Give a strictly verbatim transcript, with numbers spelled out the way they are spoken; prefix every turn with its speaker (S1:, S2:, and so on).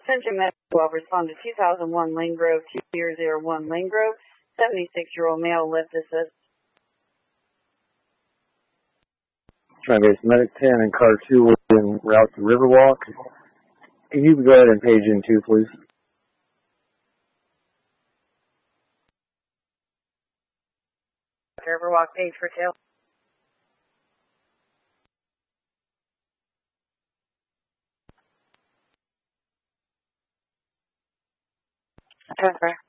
S1: Central Medical will respond to two thousand one Lane Grove, two zero zero one Lane Grove, seventy-six-year-old male lift assist.
S2: Tri-Base Medic ten and Car two will be en route to Riverwalk. Can you go ahead and page in two, please?
S1: Riverwalk, page for two. Transfer.